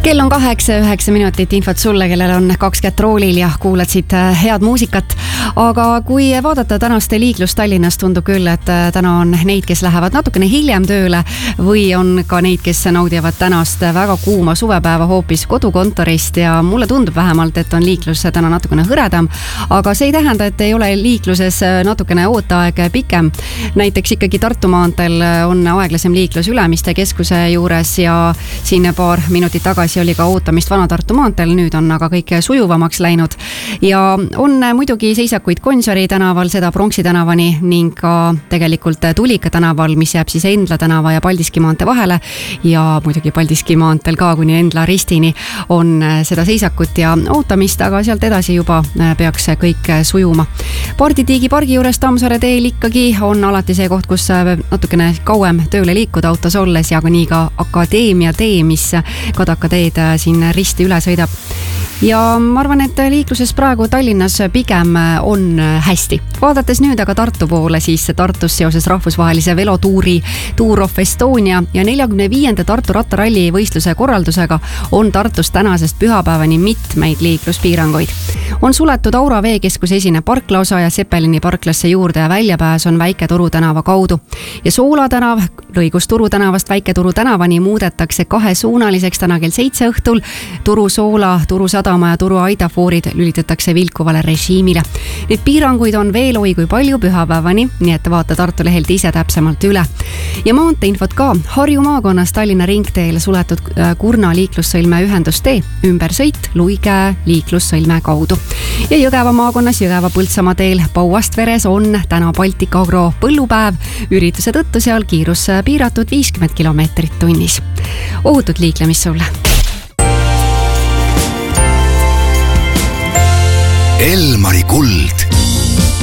Kell on 8-9 minutit infot sulle, kellel on 2 kätt roolil ja kuulad siit head muusikat. Aga kui vaadata tänaste liiklust Tallinnas, tundub küll, et täna on neid, kes lähevad natukene hiljem tööle või on ka neid, kes naudivad tänast väga kuuma suvepäeva hoopis kodukontorist ja mulle tundub vähemalt, et on liiklus täna natukene hõredam, aga see ei tähenda, et ei ole liikluses natukene ooteaeg pikem. Näiteks ikkagi Tartu maanteel on aeglasem liiklus Ülemiste keskuse juures ja siin paar minutit tagasi oli ka ootamist Vana-Tartu maanteel, nüüd on aga kõik sujuvamaks läinud ja on muidugi seisakuid Gonsiori tänaval, seda Pronksi tänavani ning ka tegelikult Tulika tänaval, mis jääb siis Endla tänava ja Paldiski maantee vahele ja muidugi Paldiski maanteel ka kuni Endla ristini on seda seisakut ja ootamist, aga sealt edasi juba peaks kõik sujuma. Parditiigi pargi juures Tammsaare teel ikkagi on alati see koht, kus natukene kauem tööle liikuda autos olles ja nii ka Akadeemia tee, mis Kadaka teed siin risti üle sõidab. Ja ma arvan, et liikluses praegu Tallinnas pigem on hästi. Vaadates nüüd aga Tartu poole, siis Tartus seoses rahvusvahelise velotuuri Tour of Estonia ja 45. Tartu rattaralli võistluse korraldusega on Tartus tänasest pühapäevani mitmeid liikluspiiranguid. On suletud Aura veekeskuse esine parklaosa ja Seppelini parklasse juurde ja väljapääs on Väike-Turu tänava kaudu. Ja Soola tänav lõigus Turu tänavast Väike-Turu tänavani muudetakse 2-suunaliseks täna kell 7 õhtul. Turu Soola, Turu Sadama ja Turu Aidafoorid lülitatakse vilkuvale režiimile. Neid piiranguid on veel oi kui palju pühapäevani, nii et vaata Tartu lehelt ise täpsemalt üle. Ja maanteinfot ka. Harju maakonnas Tallinna ringteel suletud Kurna liiklussõlme ühendustee, ümbersõit Luikäe liiklussõlme kaudu. Ja Jõgeva maakonnas Jõgeva Põltsamaa teel Pauastveres on täna Baltic Agro põllupäev. Ürituse tõttu seal kiirus piiratud 50 kilomeetrit tunnis. Ohutut liiklemist sulle! Elmari kuld.